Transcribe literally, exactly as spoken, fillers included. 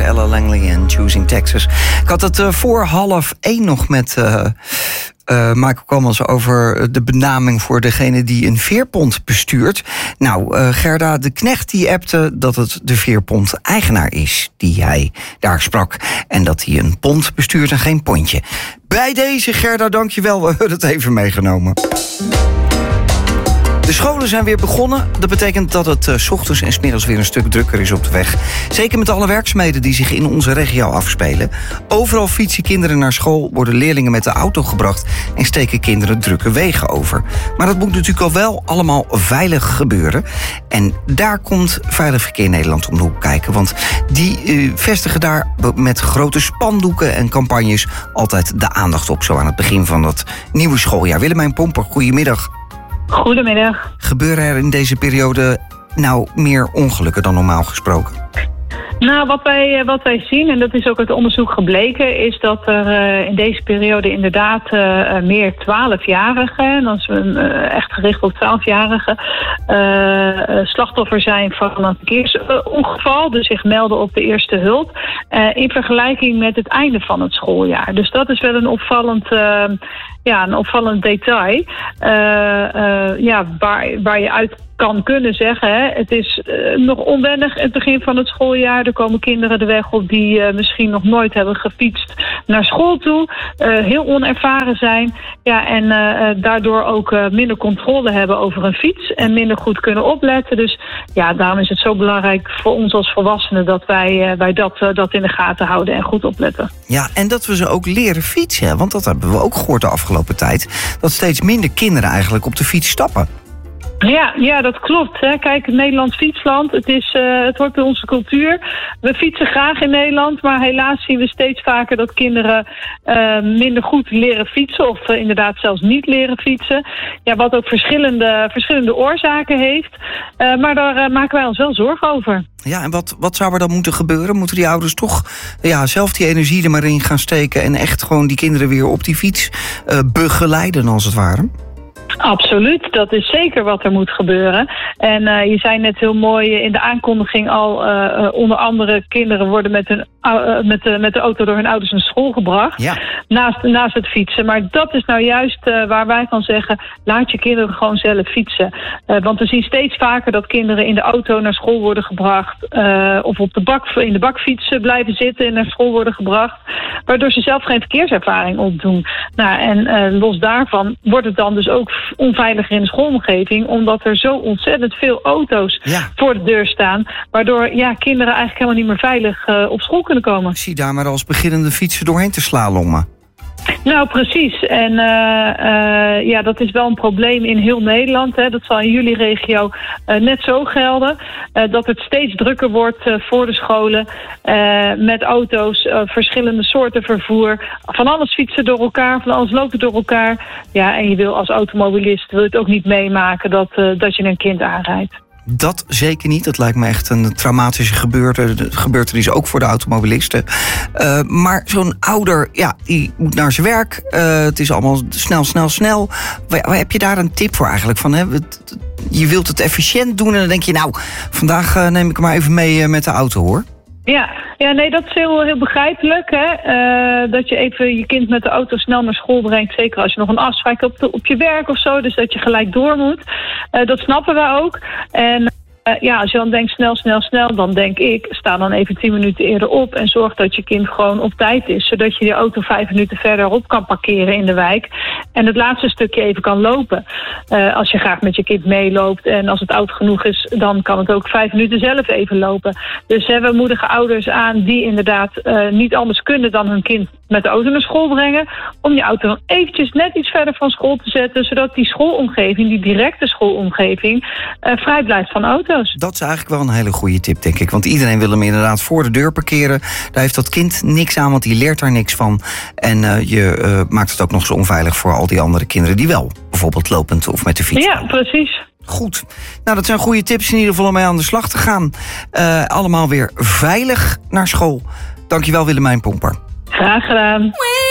hoorde Ella Langley en Choosing Texas. Ik had het uh, voor half één nog met uh, uh, Michael Kamels over de benaming voor degene die een veerpont bestuurt. Nou, uh, Gerda de Knecht die appte dat het de veerpont-eigenaar is die hij daar sprak. En dat hij een pont bestuurt en geen pontje. Bij deze, Gerda, dankjewel. We hebben het even meegenomen. De scholen zijn weer begonnen. Dat betekent dat het uh, 's ochtends en 's middags weer een stuk drukker is op de weg. Zeker met alle werkzaamheden die zich in onze regio afspelen. Overal fietsen kinderen naar school, worden leerlingen met de auto gebracht en steken kinderen drukke wegen over. Maar dat moet natuurlijk al wel allemaal veilig gebeuren. En daar komt Veilig Verkeer Nederland om de hoek kijken. Want die uh, vestigen daar met grote spandoeken en campagnes altijd de aandacht op. Zo aan het begin van het nieuwe schooljaar. Willemijn Pomper, goedemiddag. Goedemiddag. Gebeuren er in deze periode nou meer ongelukken dan normaal gesproken? Nou, wat wij, wat wij zien, en dat is ook uit onderzoek gebleken, is dat er uh, in deze periode inderdaad uh, meer twaalfjarigen, en als we uh, echt gericht op twaalfjarigen, uh, slachtoffer zijn van een verkeersongeval, dus zich melden op de eerste hulp, uh, in vergelijking met het einde van het schooljaar. Dus dat is wel een opvallend, uh, ja, een opvallend detail, uh, uh, ja, waar, waar je uit kan kunnen zeggen, hè. Het is uh, nog onwennig het begin van het schooljaar. Er komen kinderen de weg op die uh, misschien nog nooit hebben gefietst naar school toe. Uh, heel onervaren zijn. Ja, en uh, daardoor ook uh, minder controle hebben over een fiets. En minder goed kunnen opletten. Dus ja, daarom is het zo belangrijk voor ons als volwassenen dat wij, uh, wij dat, uh, dat in de gaten houden en goed opletten. Ja, en dat we ze ook leren fietsen. Want dat hebben we ook gehoord de afgelopen tijd. Dat steeds minder kinderen eigenlijk op de fiets stappen. Ja, ja, dat klopt. Hè. Kijk, het Nederlands fietsland, het, is, uh, het hoort bij onze cultuur. We fietsen graag in Nederland, maar helaas zien we steeds vaker dat kinderen uh, minder goed leren fietsen of uh, inderdaad zelfs niet leren fietsen. Ja, wat ook verschillende, verschillende oorzaken heeft. Uh, maar daar uh, maken wij ons wel zorgen over. Ja, en wat, wat zou er dan moeten gebeuren? Moeten die ouders toch ja, zelf die energie er maar in gaan steken en echt gewoon die kinderen weer op die fiets uh, begeleiden als het ware? Absoluut, dat is zeker wat er moet gebeuren. En uh, je zei net heel mooi in de aankondiging al, uh, uh, onder andere kinderen worden met, hun, uh, met, de, met de auto door hun ouders naar school gebracht. Ja. Naast, naast het fietsen. Maar dat is nou juist uh, waar wij van zeggen, laat je kinderen gewoon zelf fietsen. Uh, want we zien steeds vaker dat kinderen in de auto naar school worden gebracht. Uh, of op de bak, in de bakfietsen blijven zitten en naar school worden gebracht. Waardoor ze zelf geen verkeerservaring opdoen. Nou, en uh, los daarvan wordt het dan dus ook onveiliger in de schoolomgeving, omdat er zo ontzettend veel auto's ja. voor de deur staan, waardoor ja, kinderen eigenlijk helemaal niet meer veilig uh, op school kunnen komen. Zie daar maar als beginnende fietser doorheen te slalommen. Nou, precies. En uh, uh, ja, dat is wel een probleem in heel Nederland. Hè. Dat zal in jullie regio uh, net zo gelden. Uh, dat het steeds drukker wordt uh, voor de scholen. Uh, met auto's, uh, verschillende soorten vervoer. Van alles fietsen door elkaar, van alles lopen door elkaar. Ja, en je wil als automobilist wil je het ook niet meemaken dat, uh, dat je een kind aanrijdt. Dat zeker niet. Dat lijkt me echt een traumatische gebeurtenis, ook voor de automobilisten. Uh, maar zo'n ouder, ja, die moet naar zijn werk. Uh, het is allemaal snel, snel, snel. Waar, waar heb je daar een tip voor eigenlijk? Van, hè? Je wilt het efficiënt doen en dan denk je, nou, vandaag uh, neem ik hem maar even mee uh, met de auto, hoor. Ja, ja, nee, dat is heel, heel begrijpelijk. Hè? Uh, dat je even je kind met de auto snel naar school brengt. Zeker als je nog een afspraak hebt op, de, op je werk of zo. Dus dat je gelijk door moet. Uh, dat snappen we ook. En uh, ja, als je dan denkt snel, snel, snel. Dan denk ik, sta dan even tien minuten eerder op. En zorg dat je kind gewoon op tijd is. Zodat je je auto vijf minuten verderop kan parkeren in de wijk. En het laatste stukje even kan lopen. Uh, als je graag met je kind meeloopt. En als het oud genoeg is, dan kan het ook vijf minuten zelf even lopen. Dus uh, we moedigen ouders aan die inderdaad uh, niet anders kunnen dan hun kind met de auto naar school brengen. Om je auto dan eventjes net iets verder van school te zetten. Zodat die schoolomgeving, die directe schoolomgeving, uh, vrij blijft van auto's. Dat is eigenlijk wel een hele goede tip, denk ik. Want iedereen wil hem inderdaad voor de deur parkeren. Daar heeft dat kind niks aan, want die leert daar niks van. En uh, je uh, maakt het ook nog zo onveilig voor al die andere kinderen die wel bijvoorbeeld lopend of met de fiets. Ja, precies. Goed. Nou, dat zijn goede tips in ieder geval om mee aan de slag te gaan. Uh, allemaal weer veilig naar school. Dankjewel, Willemijn Pomper. Graag gedaan.